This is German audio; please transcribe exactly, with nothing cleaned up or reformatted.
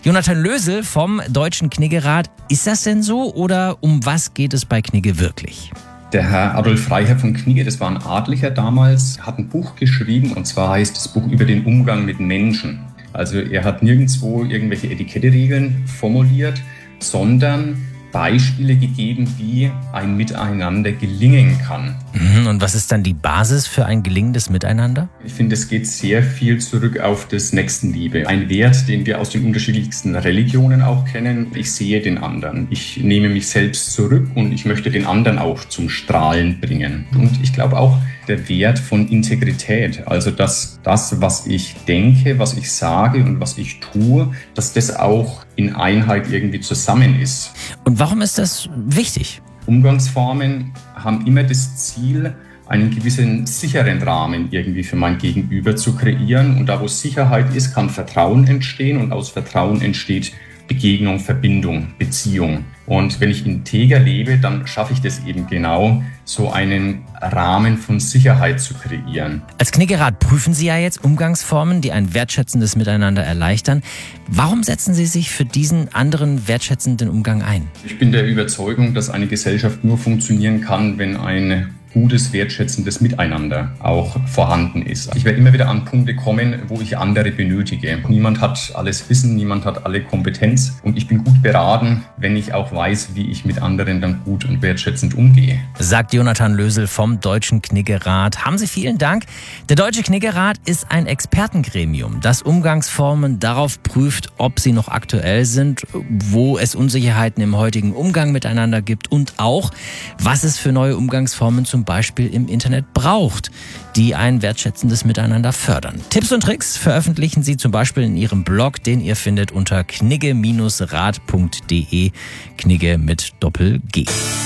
Jonathan Lösel vom Deutschen Kniggerat. Ist das denn so oder um was geht es bei Knigge wirklich? Der Herr Adolf Freiherr von Knigge, das war ein Adliger damals, hat ein Buch geschrieben, und zwar heißt das Buch über den Umgang mit Menschen. Also er hat nirgendwo irgendwelche Etiketteregeln formuliert, sondern Beispiele gegeben, wie ein Miteinander gelingen kann. Und was ist dann die Basis für ein gelingendes Miteinander? Ich finde, es geht sehr viel zurück auf das Nächstenliebe. Ein Wert, den wir aus den unterschiedlichsten Religionen auch kennen. Ich sehe den anderen. Ich nehme mich selbst zurück und ich möchte den anderen auch zum Strahlen bringen. Und ich glaube auch, der Wert von Integrität, also dass das, was ich denke, was ich sage und was ich tue, dass das auch in Einheit irgendwie zusammen ist. Und warum ist das wichtig? Umgangsformen haben immer das Ziel, einen gewissen sicheren Rahmen irgendwie für mein Gegenüber zu kreieren. Und da, wo Sicherheit ist, kann Vertrauen entstehen, und aus Vertrauen entsteht Begegnung, Verbindung, Beziehung. Und wenn ich integer lebe, dann schaffe ich das eben genau, so einen Rahmen von Sicherheit zu kreieren. Als Kniggerat prüfen Sie ja jetzt Umgangsformen, die ein wertschätzendes Miteinander erleichtern. Warum setzen Sie sich für diesen anderen wertschätzenden Umgang ein? Ich bin der Überzeugung, dass eine Gesellschaft nur funktionieren kann, wenn ein gutes, wertschätzendes Miteinander auch vorhanden ist. Ich werde immer wieder an Punkte kommen, wo ich andere benötige. Niemand hat alles Wissen, niemand hat alle Kompetenz, und ich bin gut beraten, wenn ich auch weiß, wie ich mit anderen dann gut und wertschätzend umgehe. Sagt Jonathan Lösel vom Deutschen Kniggerat. Haben Sie vielen Dank. Der Deutsche Kniggerat ist ein Expertengremium, das Umgangsformen darauf prüft, ob sie noch aktuell sind, wo es Unsicherheiten im heutigen Umgang miteinander gibt und auch, was es für neue Umgangsformen zum Beispiel im Internet braucht, die ein wertschätzendes Miteinander fördern. Tipps und Tricks veröffentlichen Sie zum Beispiel in Ihrem Blog, den ihr findet unter knigge Bindestrich rat punkt de, Knigge mit Doppel-G.